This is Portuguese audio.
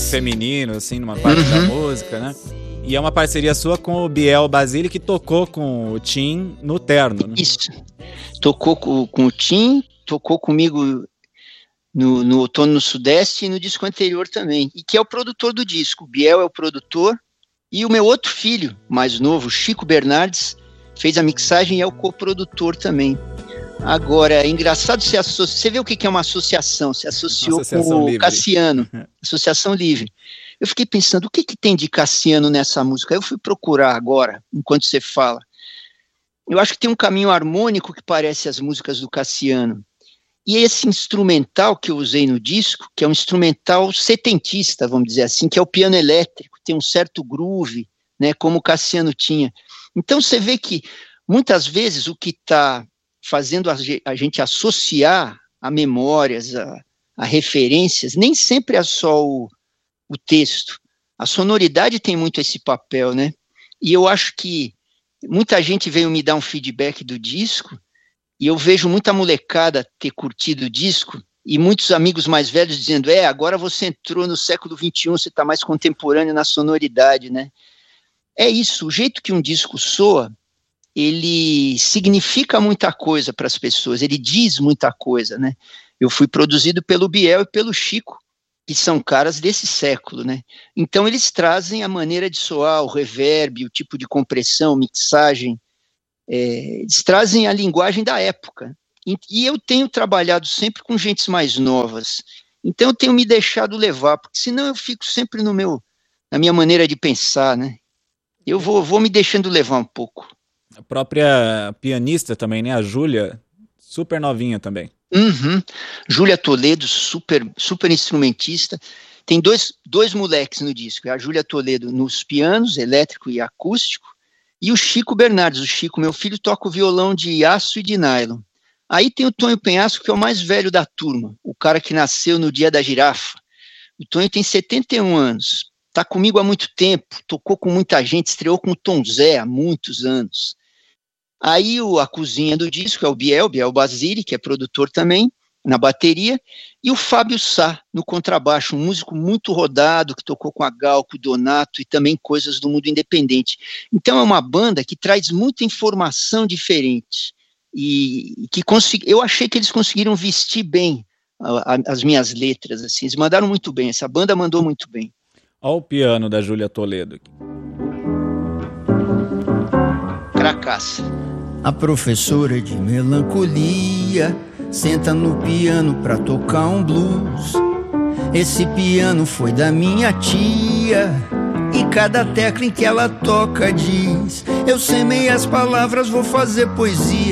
feminino, assim, numa parte da música, né? E é uma parceria sua com o Biel Basile, que tocou com o Tim no Terno, né? Isso. Tocou com o Tim, tocou comigo no Outono no Sudeste e no disco anterior também. E que é o produtor do disco. O Biel é o produtor. E o meu outro filho, mais novo, Chico Bernardes, fez a mixagem e é o coprodutor também. Agora, é engraçado você vê o que é uma associação. Se associou com o livre. Cassiano, Associação Livre. Eu fiquei pensando, o que tem de Cassiano nessa música? Eu fui procurar agora, enquanto você fala. Eu acho que tem um caminho harmônico que parece as músicas do Cassiano. E esse instrumental que eu usei no disco, que é um instrumental setentista, vamos dizer assim, que é o piano elétrico, tem um certo groove, né, como o Cassiano tinha. Então você vê que, muitas vezes, o que está fazendo a gente associar a memórias, a referências, nem sempre é só o texto. A sonoridade tem muito esse papel, né? E eu acho que muita gente veio me dar um feedback do disco, e eu vejo muita molecada ter curtido o disco, e muitos amigos mais velhos dizendo, agora você entrou no século XXI, você está mais contemporâneo na sonoridade, né? É isso, o jeito que um disco soa, ele significa muita coisa para as pessoas, ele diz muita coisa, né? Eu fui produzido pelo Biel e pelo Chico, que são caras desse século, né? Então eles trazem a maneira de soar, o reverb, o tipo de compressão, mixagem, eles trazem a linguagem da época. E eu tenho trabalhado sempre com gentes mais novas, então eu tenho me deixado levar, porque senão eu fico sempre na minha maneira de pensar, né? Eu vou me deixando levar um pouco. A própria pianista também, né? A Júlia, super novinha também. Júlia Toledo, super instrumentista. Tem dois moleques no disco, a Júlia Toledo nos pianos, elétrico e acústico, e o Chico Bernardes. O Chico, meu filho, toca o violão de aço e de nylon. Aí tem o Tonho Penhasco, que é o mais velho da turma, o cara que nasceu no dia da girafa. O Tonho tem 71 anos, está comigo há muito tempo, tocou com muita gente, estreou com o Tom Zé há muitos anos. Aí a cozinha do disco é o Biel Basile, que é produtor também, na bateria, e o Fábio Sá, no contrabaixo, um músico muito rodado, que tocou com a Gal, com o Donato, e também coisas do mundo independente. Então é uma banda que traz muita informação diferente, e que eu achei que eles conseguiram vestir bem as minhas letras, assim, eles mandaram muito bem, essa banda mandou muito bem. Olha o piano da Júlia Toledo aqui. Cracaça. A professora de melancolia senta no piano pra tocar um blues. Esse piano foi da minha tia, e cada tecla em que ela toca diz: eu sei meias palavras, vou fazer poesia.